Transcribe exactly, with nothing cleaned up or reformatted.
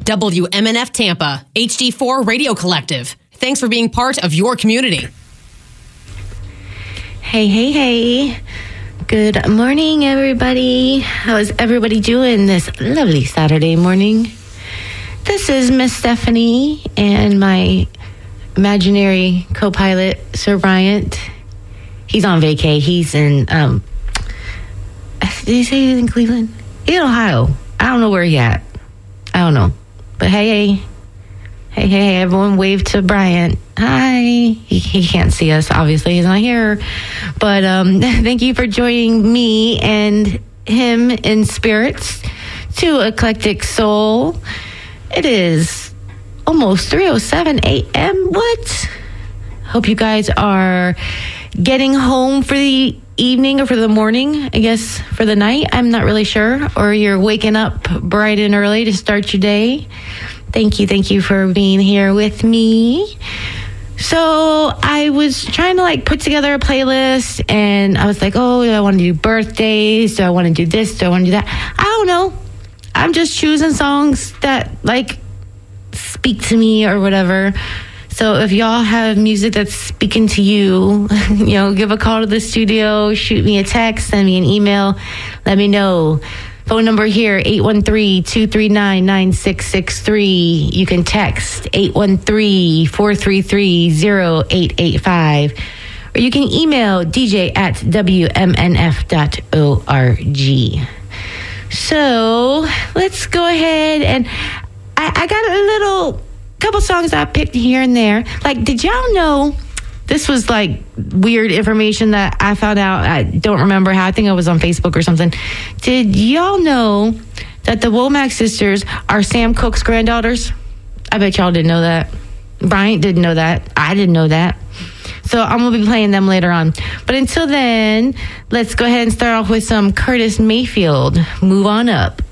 W M N F Tampa, H D four Radio Collective. Thanks for being part of your community. Hey, hey, hey. Good morning, everybody. How is everybody doing this lovely Saturday morning? This is Miss Stephanie and my imaginary co-pilot, Sir Bryant. He's on vacay. He's in, um, did he say he's in Cleveland? He's in Ohio. I don't know where he's at. I don't know. But hey, hey. Hey, hey, everyone wave to Bryant. Hi. He, he can't see us. Obviously, he's not here. But um, thank you for joining me and him in spirits to Eclectic Soul. It is almost three oh seven a.m. What? Hope you guys are getting home for the evening or for the morning, I guess for the night. I'm not really sure. Or you're waking up bright and early to start your day. Thank you. Thank you for being here with me. So I was trying to like put together a playlist and I was like, oh, do I want to do birthdays? Do I want to do this? Do I want to do that? I don't know. I'm just choosing songs that like speak to me or whatever. So if y'all have music that's speaking to you, you know, give a call to the studio, shoot me a text, send me an email, let me know. Phone number here, eight one three, two three nine, nine six six three. You can text eight one three, four three three, zero eight eight five. Or you can email d j at w m n f dot org. So let's go ahead and I, I got a little couple songs I picked here and there. Like, did y'all know? This was like weird information that I found out. I don't remember how. I think it was on Facebook or something. Did y'all know that the Womack sisters are Sam Cooke's granddaughters? I bet y'all didn't know that. Bryant didn't know that. I didn't know that. So I'm going to be playing them later on. But until then, let's go ahead and start off with some Curtis Mayfield. Move on up.